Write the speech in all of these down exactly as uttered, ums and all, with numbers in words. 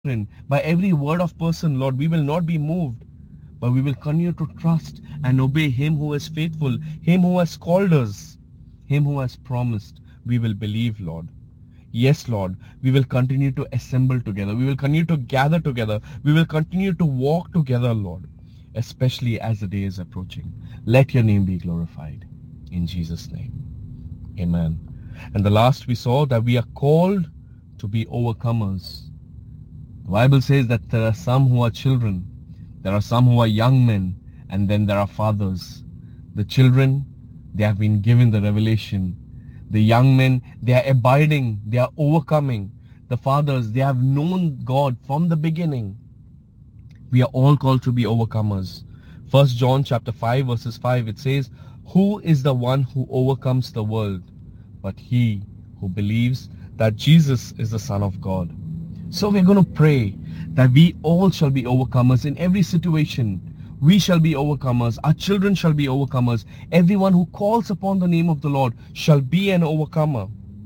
doctrine, by every word of person, Lord, we will not be moved, but we will continue to trust and obey Him who is faithful, Him who has called us, Him who has promised. We will believe, Lord. Yes, Lord, we will continue to assemble together. We will continue to gather together. We will continue to walk together, Lord, especially as the day is approaching. Let your name be glorified. In Jesus' name, amen. And the last we saw that we are called to be overcomers. The Bible says that there are some who are children, there are some who are young men, and then there are fathers. The children, they have been given the revelation. The young men, they are abiding, they are overcoming. The fathers, they have known God from the beginning. We are all called to be overcomers. First John chapter five verses five, it says, "Who is the one who overcomes the world? But he who believes that Jesus is the Son of God." So we're going to pray that we all shall be overcomers in every situation. We shall be overcomers. Our children shall be overcomers. Everyone who calls upon the name of the Lord shall be an overcomer.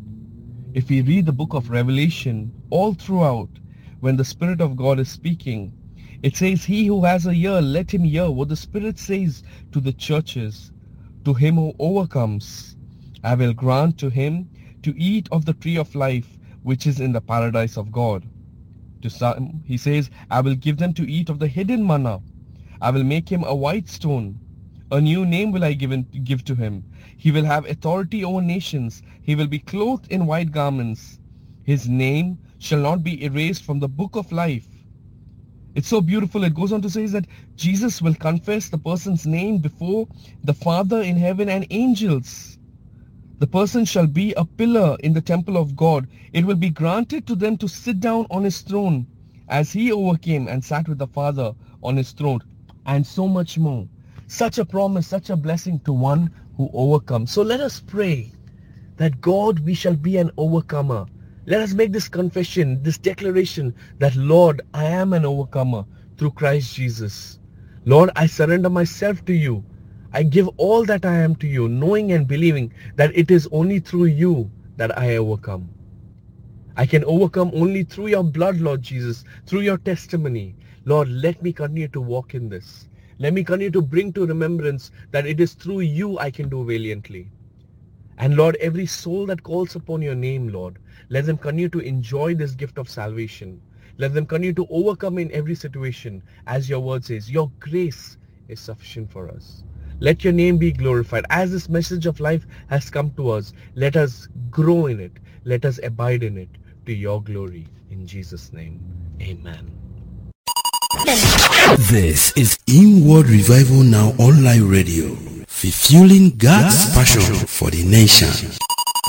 If we read the book of Revelation, all throughout, when the Spirit of God is speaking, it says, "He who has a ear, let him hear what the Spirit says to the churches. To him who overcomes, I will grant to him to eat of the tree of life, which is in the paradise of God." To some, he says, "I will give them to eat of the hidden manna. I will make him a white stone. A new name will I give, in, give to him. He will have authority over nations. He will be clothed in white garments. His name shall not be erased from the book of life." It's so beautiful. It goes on to say that Jesus will confess the person's name before the Father in heaven and angels. The person shall be a pillar in the temple of God. It will be granted to them to sit down on his throne, as he overcame and sat with the Father on his throne, and so much more. Such a promise, such a blessing to one who overcomes. So let us pray that God, we shall be an overcomer. Let us make this confession, this declaration that, Lord, I am an overcomer through Christ Jesus. Lord, I surrender myself to you. I give all that I am to you, knowing and believing that it is only through you that I overcome. I can overcome only through your blood, Lord Jesus, through your testimony. Lord, let me continue to walk in this. Let me continue to bring to remembrance that it is through you I can do valiantly. And Lord, every soul that calls upon your name, Lord, let them continue to enjoy this gift of salvation. Let them continue to overcome in every situation. As your word says, your grace is sufficient for us. Let your name be glorified. As this message of life has come to us, let us grow in it. Let us abide in it to your glory. In Jesus' name, amen. This is Inward Revival Now Online Radio, fulfilling God's passion for the nation.